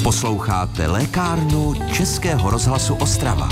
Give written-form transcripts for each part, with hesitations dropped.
Posloucháte Lékárnu Českého rozhlasu Ostrava.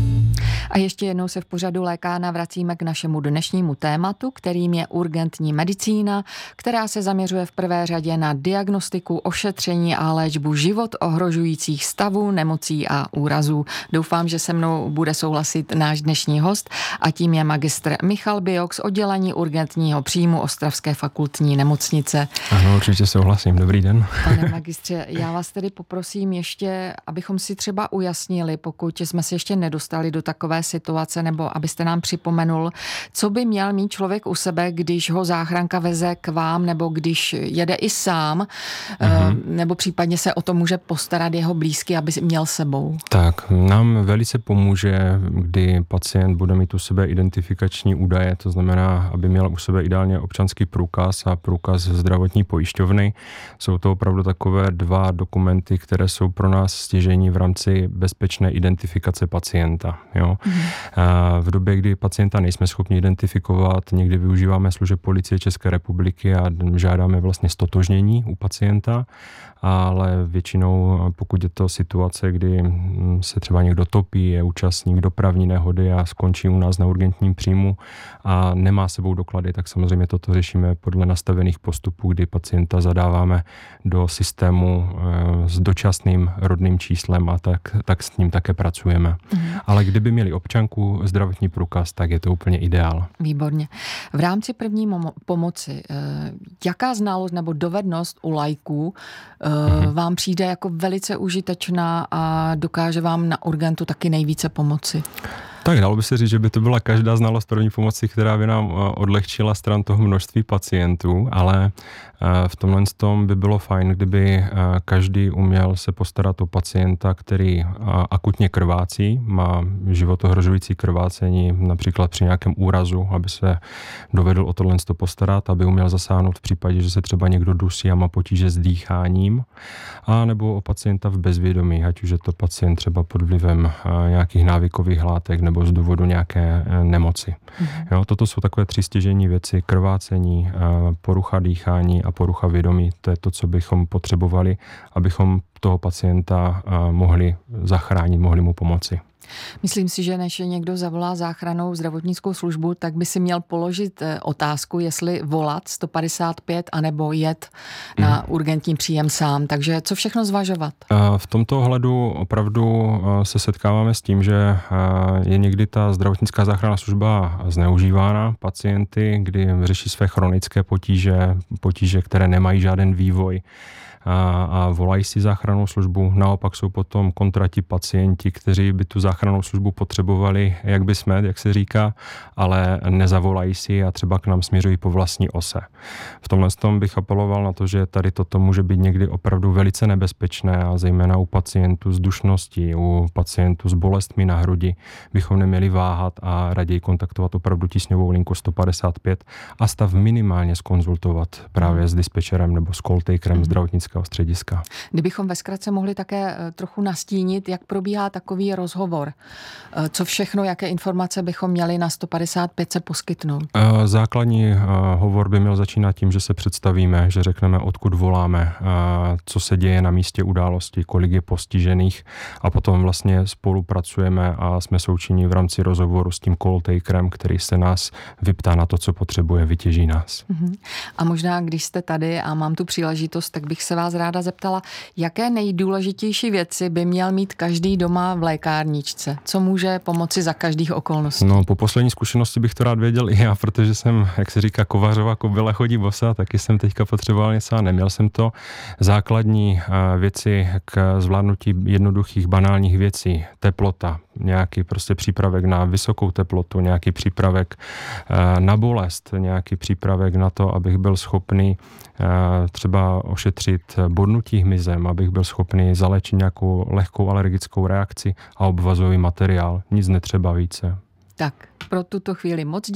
A ještě jednou se v pořadu Lékárna vracíme k našemu dnešnímu tématu, kterým je urgentní medicína, která se zaměřuje v prvé řadě na diagnostiku, ošetření a léčbu život ohrožujících stavů, nemocí a úrazů. Doufám, že se mnou bude souhlasit náš dnešní host a tím je magistr Michal Biok z oddělení urgentního příjmu Ostravské fakultní nemocnice. Ano, určitě souhlasím. Dobrý den. Pane magistře, já vás tedy poprosím ještě, abychom si třeba ujasnili, pokud jsme se ještě nedostali do takové situace, nebo abyste nám připomenul, co by měl mít člověk u sebe, když ho záchranka veze k vám, nebo když jede i sám, nebo případně se o to může postarat jeho blízký, aby měl sebou. Tak, nám velice pomůže, kdy pacient bude mít u sebe identifikační údaje, to znamená, aby měl u sebe ideálně občanský průkaz a průkaz zdravotní pojišťovny. Jsou to opravdu takové dva dokumenty, které jsou pro nás stěžejní v rámci bezpečné identifikace pacienta. Jo? V době, kdy pacienta nejsme schopni identifikovat, někdy využíváme služeb Policie České republiky a žádáme vlastně ztotožnění u pacienta, ale většinou, pokud je to situace, kdy se třeba někdo topí, je účastník dopravní nehody a skončí u nás na urgentním příjmu a nemá sebou doklady, tak samozřejmě toto řešíme podle nastavených postupů, kdy pacienta zadáváme do systému s dočasným rodným číslem a tak s ním také pracujeme. Ale kdyby měli občanku, zdravotní průkaz, tak je to úplně ideál. Výborně. V rámci první pomoci, jaká znalost nebo dovednost u laiků vám přijde jako velice užitečná a dokáže vám na urgentu taky nejvíce pomoci? Tak dalo by se říct, že by to byla každá znalost první pomoci, která by nám odlehčila stran toho množství pacientů, ale v tomhle tom by bylo fajn, kdyby každý uměl se postarat o pacienta, který akutně krvácí, má životohrožující krvácení, například při nějakém úrazu, aby se dovedl o tohle postarat, aby uměl zasáhnout v případě, že se třeba někdo dusí a má potíže s dýcháním, a nebo o pacienta v bezvědomí, ať už je to pacient třeba pod vlivem nějakých návykových látek nebo z důvodu nějaké nemoci. Jo, toto jsou takové tři stěžejní věci: krvácení, porucha dýchání a porucha vědomí. To je to, co bychom potřebovali, abychom toho pacienta mohli zachránit, mohli mu pomoci. Myslím si, že než někdo zavolá záchrannou zdravotnickou službu, tak by si měl položit otázku, jestli volat 155 anebo jet na urgentní příjem sám. Takže co všechno zvažovat? V tomto ohledu opravdu se setkáváme s tím, že je někdy ta zdravotnická záchranná služba zneužívána pacienty, kdy řeší své chronické potíže, které nemají žádný vývoj, a volají si záchrannou službu. Naopak jsou potom kontrati pacienti, kteří by tu záchrannou službu potřebovali, jak se říká, ale nezavolají si a třeba k nám směřují po vlastní ose. V tomhle tom bych apeloval na to, že tady toto může být někdy opravdu velice nebezpečné a zejména u pacientů s dušností, u pacientů s bolestmi na hrudi bychom neměli váhat a raději kontaktovat opravdu tísňovou linku 155 a stav minimálně zkonzultovat právě s dispečerem nebo s call takerem zdravotnického střediska. Kdybychom ve zkratce mohli také trochu nastínit, jak probíhá takový rozhovor. Co všechno, jaké informace bychom měli na 155 se poskytnout? Základní hovor by měl začínat tím, že se představíme, že řekneme, odkud voláme, co se děje na místě události, kolik je postižených, a potom vlastně spolupracujeme a jsme součinní v rámci rozhovoru s tím call takerem, který se nás vyptá na to, co potřebuje, vytěží nás. A možná, když jste tady a mám tu příležitost, tak bych se vás ráda zeptala, jaké nejdůležitější věci by měl mít každý doma v lékárničce? Co může pomoci za každých okolností? No, po poslední zkušenosti bych to rád věděl i já, protože jsem, jak se říká, kovařová kobyla chodí bosa, taky jsem teďka potřeboval něco a neměl jsem to. Základní věci k zvládnutí jednoduchých banálních věcí: teplota, nějaký prostě přípravek na vysokou teplotu, nějaký přípravek na bolest, nějaký přípravek na to, abych byl schopný třeba ošetřit bodnutí hmyzem, abych byl schopný zaléčit nějakou lehkou alergickou reakci a obvazový materiál. Nic netřeba více. Tak, pro tuto chvíli moc